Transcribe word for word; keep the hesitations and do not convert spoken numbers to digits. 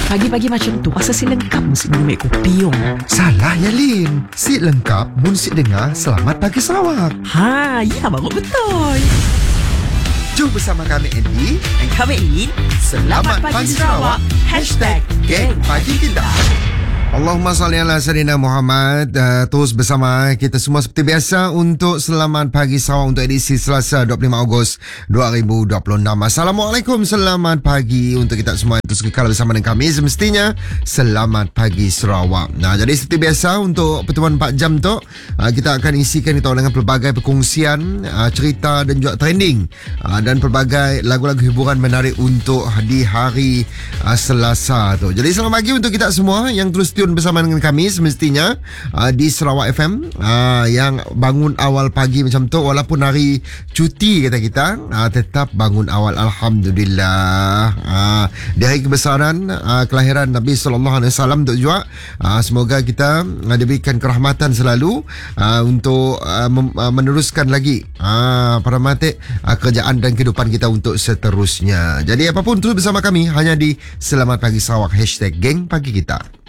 Pagi-pagi macam tu Asa si lengkap mesti minum kopi yong. Salah ya Lin. Si lengkap mun si dengar Selamat Pagi Sarawak. Ha, ya baru betul. Jom bersama kami Andy. Dan kami ingin Selamat Pagi Sarawak. Hashtag Geng Pagi Kita. Allahumma salli ala Sayyidina Muhammad. uh, Terus bersama kita semua seperti biasa untuk Selamat Pagi Sarawak untuk edisi Selasa dua puluh lima Ogos dua ribu dua puluh enam. Assalamualaikum, selamat pagi untuk kita semua yang terus kekal bersama dengan kami. Semestinya Selamat Pagi Sarawak. Nah, jadi seperti biasa untuk pertemuan empat jam tu, uh, kita akan isikan kita dengan pelbagai perkongsian, uh, cerita dan juga trending, uh, dan pelbagai lagu-lagu hiburan menarik untuk di hari uh, Selasa tu. Jadi selamat pagi untuk kita semua yang terus tune bersama dengan kami semestinya uh, di Sarawak F M, uh, yang bangun awal pagi macam tu walaupun hari cuti kata kita, uh, tetap bangun awal, alhamdulillah. Uh, di hari kebesaran uh, kelahiran Nabi sallallahu alaihi wasallam tu juga, uh, semoga kita uh, diberikan kerahmatan selalu uh, untuk uh, mem- uh, meneruskan lagi uh, para matik uh, kerjaan dan kehidupan kita untuk seterusnya. Jadi apapun terus bersama kami hanya di Selamat Pagi Sarawak, hashtag Geng Pagi Kita.